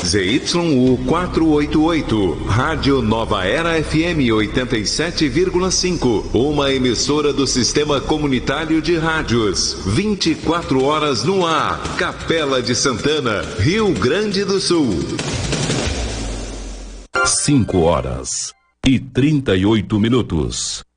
ZYU 488, Rádio Nova Era FM 87,5, uma emissora do Sistema Comunitário de Rádios, 24 horas no ar, Capela de Santana, Rio Grande do Sul. 5 horas e 38 minutos.